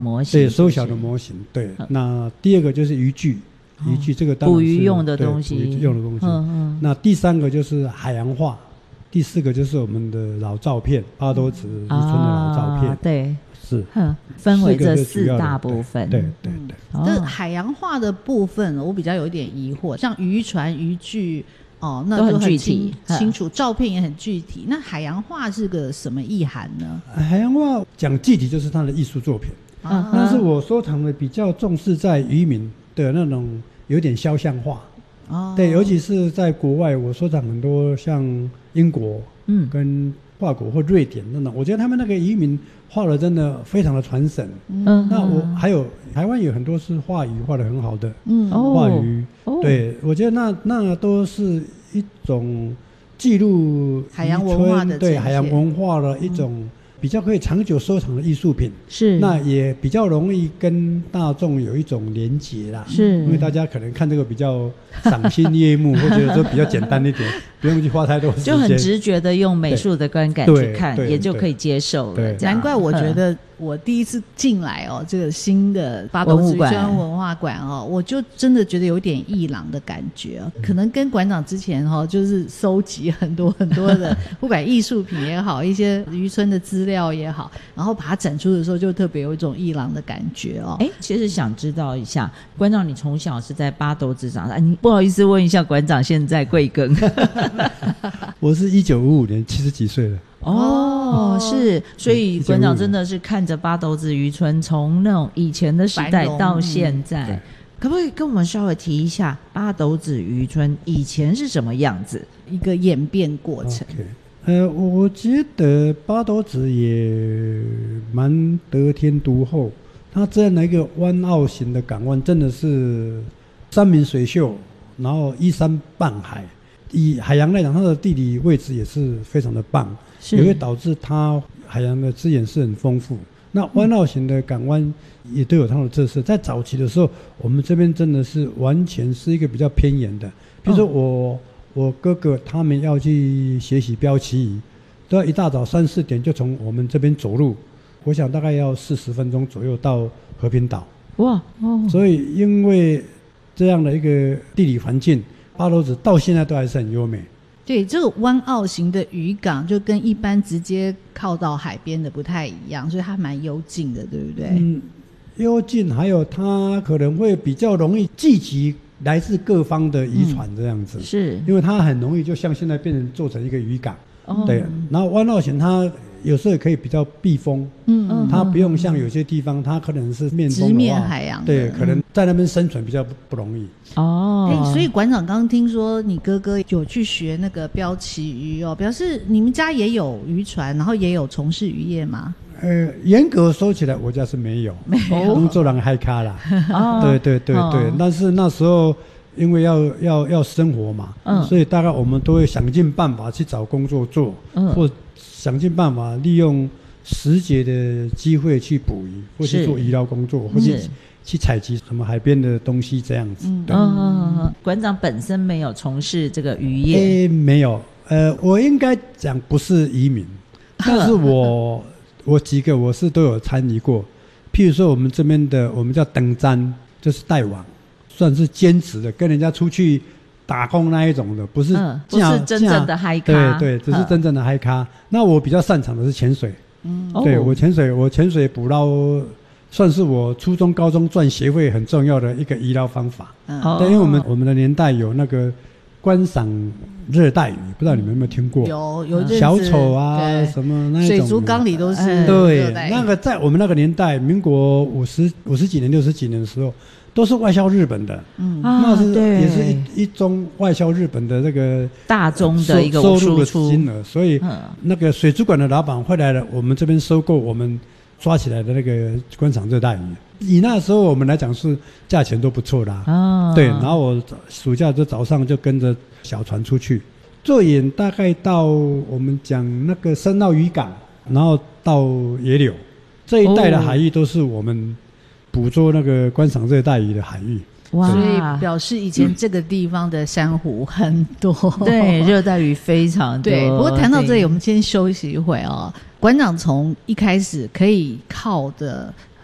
模型， 对，收小的模型。对，那第二个就是渔具，渔具这个当然是捕鱼用的东西， 捕鱼用的东西。那第三个就是海洋画，第四个就是我们的老照片，八斗子渔村的老照片。 对， 是分为这四大部分。 对。 这海洋画的部分我比较有点疑惑，像渔船、渔具那就很具体清楚，照片也很具体。那海洋画是个什么意涵呢？ 海洋画讲具体就是它的艺术作品，但是我收藏的比较重视在渔民的那种有点肖像画。对，尤其是在国外，我收藏很多像英国跟法国或瑞典那种，我觉得他们那个渔民画的真的非常的传神。那我还有台湾有很多是画鱼画的很好的，画鱼。对，我觉得那都是一种记录海洋文化的， 对，海洋文化的一种比较可以长久收藏的艺术品。 是， 那也比较容易跟大众有一种连结啦。 是， 因为大家可能看这个比较赏心悦目，或者说比较简单一点，不用去花太多时间， 就很直觉的用美术的观感去看，也就可以接受了。 难怪我觉得我第一次进来这个新的八斗子渔村文化馆我就真的觉得有点艺廊的感觉可能跟馆长之前就是收集很多很多的不管艺术品也好，一些渔村的资料也好，然后把它展出的时候就特别有一种艺廊的感觉其实想知道一下，馆长你从小是在八斗子长大，你不好意思问一下馆长现在贵庚？ 我是1955年70几岁了。 是，所以馆长真的是看着八斗子渔村从那种以前的时代到现在，可不可以跟我们稍微提一下八斗子渔村以前是什么样子， 一个演变过程我觉得八斗子也蛮得天独厚，它这样的一个湾澳型的港湾真的是山明水秀，然后依山傍海，以海洋来讲，它的地理位置也是非常的棒，也会导致它海洋的资源是很丰富。那湾澳型的港湾也都有它的特色。在早期的时候，我们这边真的是完全是一个比较偏远的，比如说我哥哥他们要去学习标旗语，都要一大早3、4点就从我们这边走路，我想大概要40分钟左右到和平岛。所以因为这样的一个地理环境，八斗子到现在都还是很优美。 对，这个湾澳型的渔港就跟一般直接靠到海边的不太一样，所以它蛮幽静的，对不对？ 幽静，还有它可能会比较容易聚集来自各方的渔船这样子， 是因为它很容易就像现在变成做成一个渔港。对，然后湾澳型它有时候也可以比较避风，它不用像有些地方它可能是面风的话直面海洋， 对，可能在那边生存比较不容易。 所以馆长刚刚听说你哥哥有去学那个标旗鱼表示你们家也有渔船，然后也有从事渔业吗？ 严格说起来，我家是没有工作人嗨咖啦。对，但是那时候因为要生活嘛，所以大概我们都会想尽办法去找工作做，或想尽办法利用时节的机会去捕鱼，或去做医疗工作，或去采集什么海边的东西这样子。 馆长本身没有从事这个渔业？ 没有。我应该讲不是渔民，但是我几个我是都有参与过。譬如说我们这边的我们叫登簪，就是带网，算是兼职的，跟人家出去打工那一种的，不是真正的嗨咖。 对，只是真正的嗨咖。那我比较擅长的是潜水。对，我潜水捕捞算是我初中高中赚学费很重要的一个医疗方法。对，因为我们的年代有那个观赏热带鱼，不知道你们有没有听过？ 有小丑啊什么那一种， 水族缸里都是对，那个在我们那个年代，民国50几年60几年的时候，都是外销日本的。那是也是一宗外销日本的那个大宗的一个收入的金额，所以那个水族馆的老板会来了我们这边收购我们抓起来的那个观赏热带鱼。以那时候我们来讲是价钱都不错啦。对，然后我暑假就早上就跟着小船出去，最远大概到我们讲那个深澳渔港，然后到野柳这一带的海域都是我们捕捉那个观赏热带鱼的海域。 所以表示以前这个地方的珊瑚很多， 对，热带鱼非常多。 对，不过谈到这里，我们先休息一会馆长从一开始可以靠的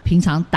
平常